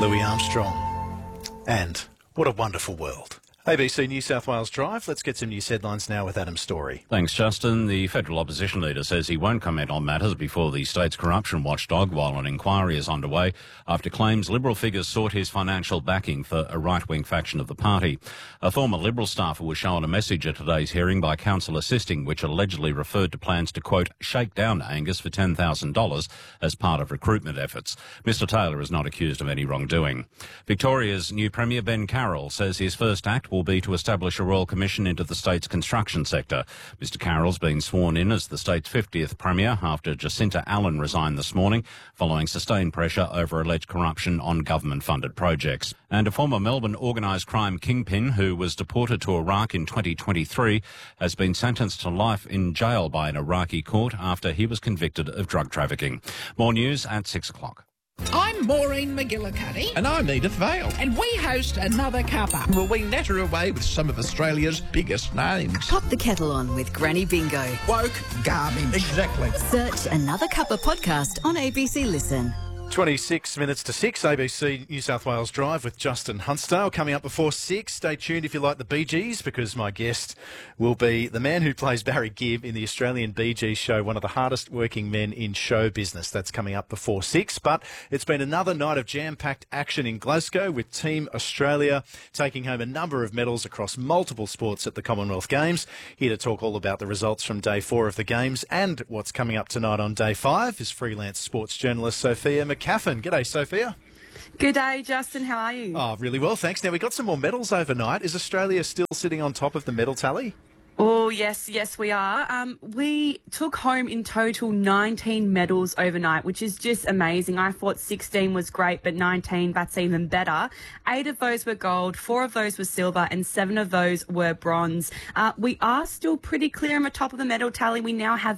Louis Armstrong. And what a wonderful world. ABC New South Wales Drive. Let's get some news headlines now with Adam Story. Thanks, Justin. The federal opposition leader says he won't comment on matters before the state's corruption watchdog while an inquiry is underway after claims Liberal figures sought his financial backing for a right-wing faction of the party. A former Liberal staffer was shown a message at today's hearing by counsel assisting which allegedly referred to plans to, quote, shake down Angus for $10,000 as part of recruitment efforts. Mr Taylor is not accused of any wrongdoing. Victoria's new Premier Ben Carroll says his first act will be to establish a royal commission into the state's construction sector. Mr Carroll's been sworn in as the state's 50th Premier after Jacinta Allen resigned this morning following sustained pressure over alleged corruption on government-funded projects. And a former Melbourne organised crime kingpin who was deported to Iraq in 2023 has been sentenced to life in jail by an Iraqi court after he was convicted of drug trafficking. More news at 6 o'clock. I'm Maureen McGillicuddy. And I'm Edith Vale. And we host Another Cuppa. Well, we natter away with some of Australia's biggest names. Pop the kettle on with Granny Bingo. Woke garbage. Exactly. Search Another Cuppa podcast on ABC Listen. 26 minutes to 6, ABC New South Wales Drive with Justin Huntsdale. Coming up before 6, stay tuned if you like the Bee Gees, because my guest will be the man who plays Barry Gibb in the Australian Bee Gees show, one of the hardest working men in show business. That's coming up before 6, but it's been another night of jam-packed action in Glasgow with Team Australia taking home a number of medals across multiple sports at the Commonwealth Games. Here to talk all about the results from Day 4 of the Games and what's coming up tonight on Day 5 is freelance sports journalist Sophia McCaffin. G'day, Sophia. Good day, Justin. How are you? Oh, really well, thanks. Now, we got some more medals overnight. Is Australia still sitting on top of the medal tally? Oh, yes, we are. We took home in total 19 medals overnight, which is just amazing. I thought 16 was great, but 19, that's even better. 8 of those were gold, 4 of those were silver, and 7 of those were bronze. We are still pretty clear on the top of the medal tally. We now have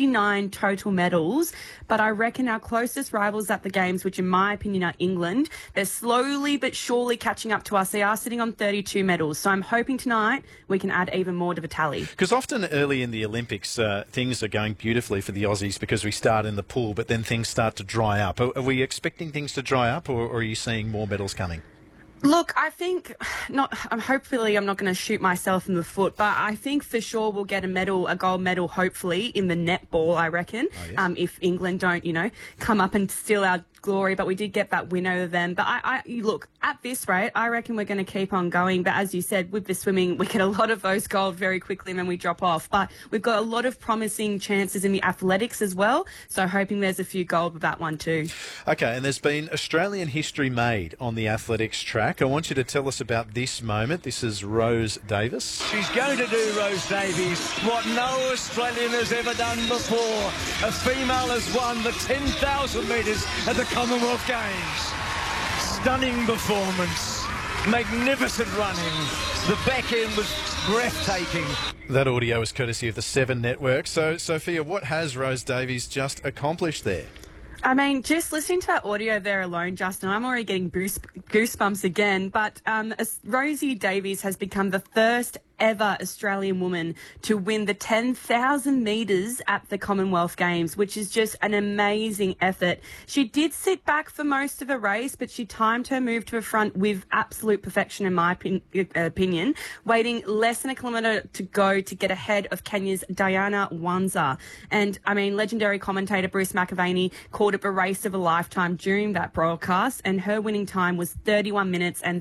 59 total medals, but I reckon our closest rivals at the Games, which in my opinion are England, they're slowly but surely catching up to us. They are sitting on 32 medals, so I'm hoping tonight we can add even more to the tally. Because often early in the Olympics, things are going beautifully for the Aussies because we start in the pool, but then things start to dry up. Are we expecting things to dry up, or are you seeing more medals coming? Look, I think hopefully I'm not going to shoot myself in the foot, but I think for sure we'll get a gold medal, hopefully, in the netball, I reckon, if England don't, come up and steal our glory. But we did get that win over them. But I look, at this rate, I reckon we're going to keep on going. But as you said, with the swimming, we get a lot of those gold very quickly and then we drop off. But we've got a lot of promising chances in the athletics as well. So hoping there's a few gold with that one too. Okay, and there's been Australian history made on the athletics track. I want you to tell us about this moment. This is Rose Davis. She's going to do, Rose Davies, what no Australian has ever done before. A female has won the 10,000 metres at the Commonwealth Games. Stunning performance. Magnificent running. The back end was breathtaking. That audio is courtesy of the Seven Network. So, Sophia, what has Rose Davies just accomplished there? I mean, just listening to that audio there alone, Justin, I'm already getting goosebumps again. But Rosie Davies has become the first ever Australian woman to win the 10,000 metres at the Commonwealth Games, which is just an amazing effort. She did sit back for most of the race, but she timed her move to the front with absolute perfection, in my opinion, waiting less than a kilometre to go to get ahead of Kenya's Diana Wanza. And, I mean, legendary commentator Bruce McAvaney called it the race of a lifetime during that broadcast, and her winning time was 31 minutes and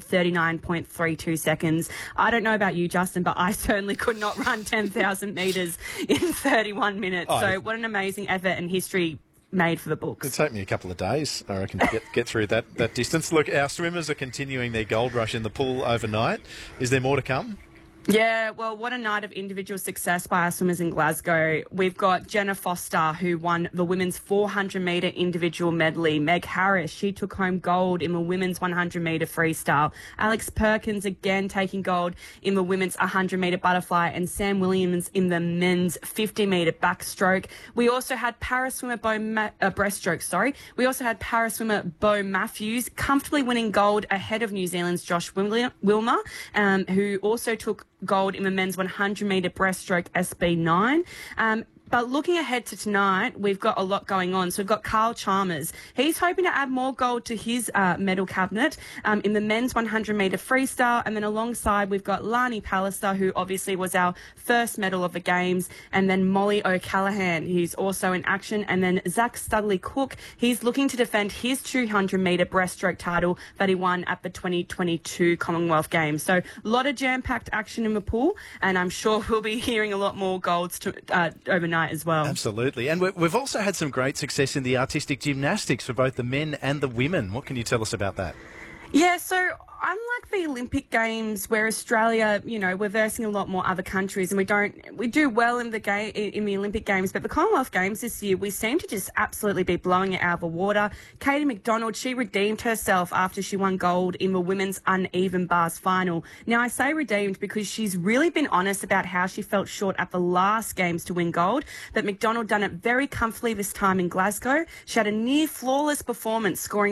39.32 seconds. I don't know about you, Justin, but I certainly could not run 10,000 metres in 31 minutes. Oh. So what an amazing effort and history made for the books. It'll take me a couple of days, I reckon, to get through that distance. Look, our swimmers are continuing their gold rush in the pool overnight. Is there more to come? Yeah, well, what a night of individual success by our swimmers in Glasgow. We've got Jenna Foster, who won the women's 400-metre individual medley. Meg Harris, she took home gold in the women's 100-metre freestyle. Alex Perkins, again, taking gold in the women's 100-metre butterfly. And Sam Williams in the men's 50-metre backstroke. We also had para-swimmer breaststroke, We also had para-swimmer Bo Matthews comfortably winning gold ahead of New Zealand's Josh Wilmer, who also took gold in the men's 100-metre breaststroke SB9. But looking ahead to tonight, we've got a lot going on. So we've got Carl Chalmers. He's hoping to add more gold to his medal cabinet in the men's 100-metre freestyle. And then alongside, we've got Lani Pallister, who obviously was our first medal of the Games. And then Molly O'Callaghan, who's also in action. And then Zach Studley-Cook, he's looking to defend his 200-metre breaststroke title that he won at the 2022 Commonwealth Games. So a lot of jam-packed action in the pool. And I'm sure we'll be hearing a lot more golds overnight as well. Absolutely. And we've also had some great success in the artistic gymnastics for both the men and the women. What can you tell us about that? Yeah, so unlike the Olympic Games, where Australia, we're versing a lot more other countries, and we do well in the Olympic Games, but the Commonwealth Games this year, we seem to just absolutely be blowing it out of the water. Katie McDonald, she redeemed herself after she won gold in the women's uneven bars final. Now, I say redeemed because she's really been honest about how she felt short at the last Games to win gold, but McDonald done it very comfortably this time in Glasgow. She had a near flawless performance, scoring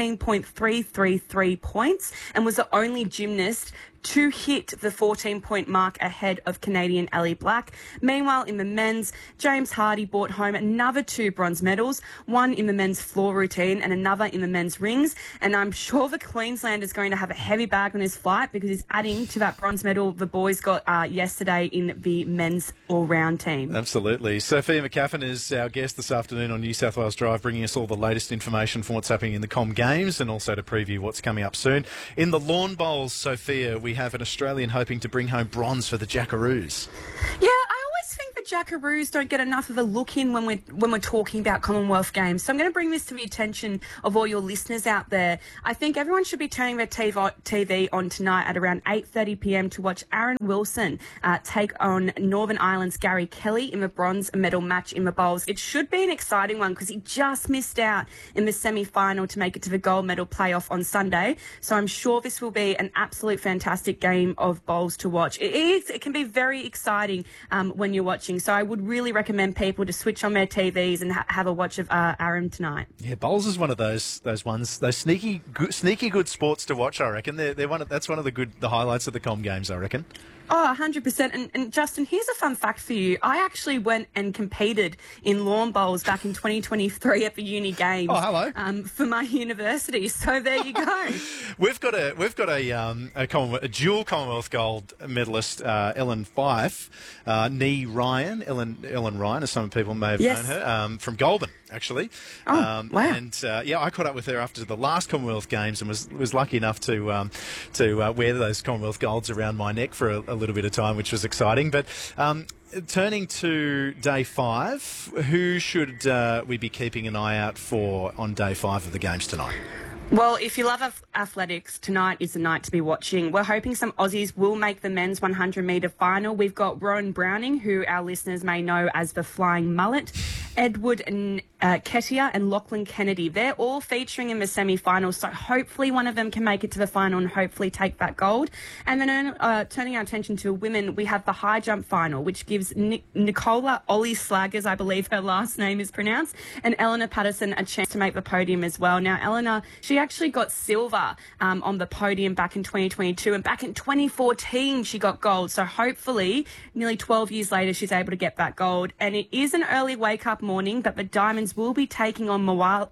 14.333 points, and was the only gymnast to hit the 14-point mark ahead of Canadian Ellie Black. Meanwhile, in the men's, James Hardy brought home another 2 bronze medals, one in the men's floor routine and another in the men's rings. And I'm sure the Queenslander is going to have a heavy bag on his flight because he's adding to that bronze medal the boys got yesterday in the men's all-round team. Absolutely. Sophia McCaffin is our guest this afternoon on New South Wales Drive, bringing us all the latest information from what's happening in the Com Games and also to preview what's coming up soon. In the lawn bowls, Sophia, we have an Australian hoping to bring home bronze for the Jackaroos. Yeah, I always think the Jackaroos don't get enough of a look in when we're talking about Commonwealth Games. So I'm going to bring this to the attention of all your listeners out there. I think everyone should be turning their TV on tonight at around 8:30 p.m. to watch Aaron Wilson take on Northern Ireland's Gary Kelly in the bronze medal match in the bowls. It should be an exciting one because he just missed out in the semi-final to make it to the gold medal playoff on Sunday. So I'm sure this will be an absolute fantastic game of bowls to watch. It can be very exciting when you're watching. So I would really recommend people to switch on their TVs and have a watch of Aaron tonight. Yeah, bowls is one of those ones, those sneaky good sports to watch. I reckon that's one of the highlights of the Com Games. I reckon. Oh, 100%. And Justin, here's a fun fact for you. I actually went and competed in lawn bowls back in 2023 at the Uni Games. Oh, hello. For my university. So there you go. We've got a dual Commonwealth gold medalist, Ellen Fife, Ellen Ryan, as some people may have known her, from Goulburn, actually. Oh, wow. And I caught up with her after the last Commonwealth Games and was lucky enough to wear those Commonwealth golds around my neck for a little bit of time, which was exciting. But turning to day 5, who should we be keeping an eye out for on day 5 of the Games tonight? Well, if you love athletics, tonight is the night to be watching. We're hoping some Aussies will make the men's 100-metre final. We've got Rowan Browning, who our listeners may know as the Flying Mullet, Edward Ketia and Lachlan Kennedy. They're all featuring in the semi-finals, so hopefully one of them can make it to the final and hopefully take that gold. And then turning our attention to women, we have the high jump final, which gives Nicola Ollie Slaggers, I believe her last name is pronounced, and Eleanor Patterson a chance to make the podium as well. Now, Eleanor, she actually got silver on the podium back in 2022, and back in 2014 she got gold. So hopefully, nearly 12 years later, she's able to get that gold. And it is an early wake-up morning, but the Diamonds will be taking on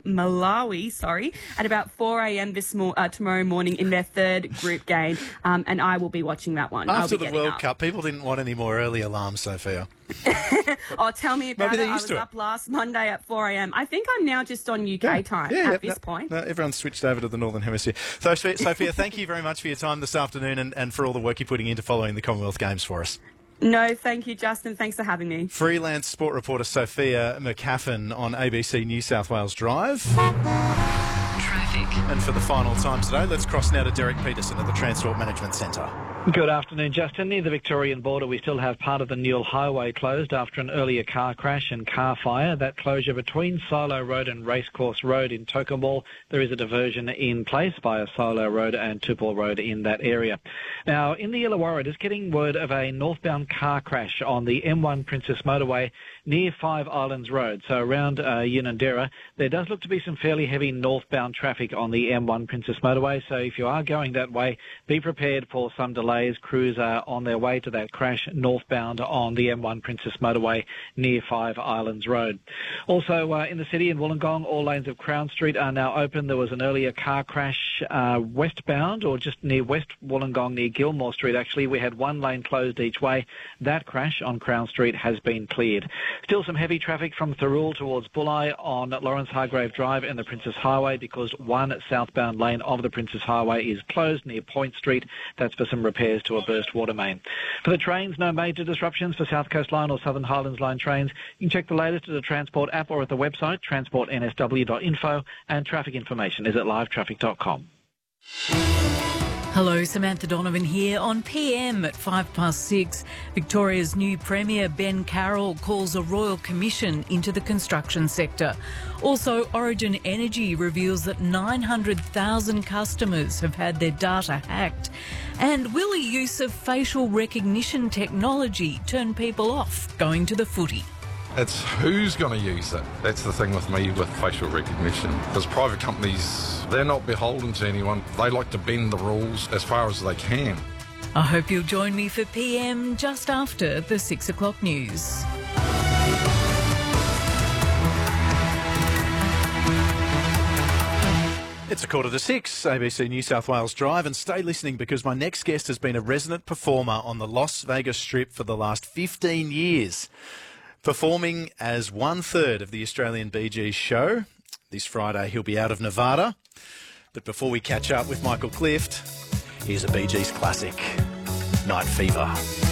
Malawi, at about 4 a.m. tomorrow morning in their third group game, and I will be watching that one. After the World Cup, people didn't want any more early alarms, Sophia. Oh, tell me about it. I was up last Monday at 4 a.m. I think I'm now just on UK time at this point. No, everyone's switched over to the Northern Hemisphere. So, Sophia, thank you very much for your time this afternoon and for all the work you're putting into following the Commonwealth Games for us. No, thank you, Justin. Thanks for having me. Freelance sport reporter Sophia McCaffin on ABC New South Wales Drive. Traffic. And for the final time today, let's cross now to Derek Peterson at the Transport Management Centre. Good afternoon, Justin. Near the Victorian border, we still have part of the Newell Highway closed after an earlier car crash and car fire. That closure between Silo Road and Racecourse Road in Tokambal. There is a diversion in place via Silo Road and Tupel Road in that area. Now, in the Illawarra, just getting word of a northbound car crash on the M1 Princess Motorway near Five Islands Road. So around Unanderra, there does look to be some fairly heavy northbound traffic on the M1 Princess Motorway. So if you are going that way, be prepared for some delay delays. Crews are on their way to that crash northbound on the M1 Princess Motorway near Five Islands Road. Also in the city in Wollongong, all lanes of Crown Street are now open. There was an earlier car crash westbound, or just near West Wollongong near Gilmore Street. Actually, we had one lane closed each way. That crash on Crown Street has been cleared. Still some heavy traffic from Thirroul towards Bulli on Lawrence Hargrave Drive and the Princess Highway because one southbound lane of the Princess Highway is closed near Point Street. That's for some repairs to a burst water main. For the trains, no major disruptions for South Coast Line or Southern Highlands Line trains. You can check the latest at the Transport app or at the website transportnsw.info, and traffic information is at livetraffic.com. Hello, Samantha Donovan here on PM at 6:05. Victoria's new Premier Ben Carroll calls a royal commission into the construction sector. Also, Origin Energy reveals that 900,000 customers have had their data hacked. And will the use of facial recognition technology turn people off going to the footy? It's who's going to use it. That's the thing with me with facial recognition. Because private companies, they're not beholden to anyone. They like to bend the rules as far as they can. I hope you'll join me for PM just after the 6 o'clock news. It's 6:15, ABC New South Wales Drive, and stay listening because my next guest has been a resident performer on the Las Vegas Strip for the last 15 years. Performing as 1/3 of the Australian Bee Gees show. This Friday he'll be out of Nevada. But before we catch up with Michael Clift, here's a Bee Gees classic, Night Fever.